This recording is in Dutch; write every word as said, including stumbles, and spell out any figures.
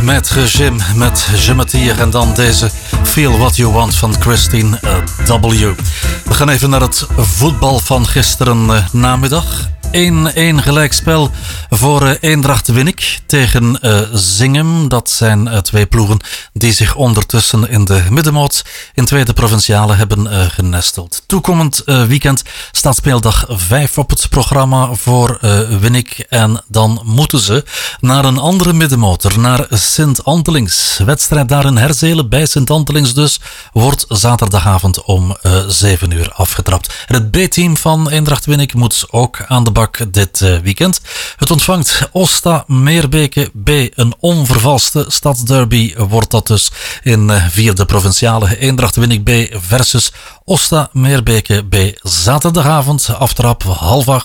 Maître Jim met Je m'attire en dan deze Feel What You Want van Christine uh, W. We gaan even naar het voetbal van gisteren uh, namiddag. één-één gelijkspel voor uh, Eendracht Winnik tegen uh, Zingem. Dat zijn uh, twee ploegen die zich ondertussen in de middenmoot in tweede provinciale hebben uh, genesteld. Toekomend uh, weekend staat speeldag vijf op het programma voor uh, Winnik. En dan moeten ze naar een andere middenmotor, naar Sint-Antelings. Wedstrijd daar in Herzelen bij Sint-Antelings dus wordt zaterdagavond om uh, zeven uur afgetrapt. En het B-team van Eendracht Winnik moet ook aan de bak dit uh, weekend. Het ontvangt Osta Meerbeke B. Een onvervalste stadsderby wordt dat dus in uh, vierde provinciale. Eendracht Winnik B versus Osta Meerbeke B. Zaterdagavond aftrap half acht.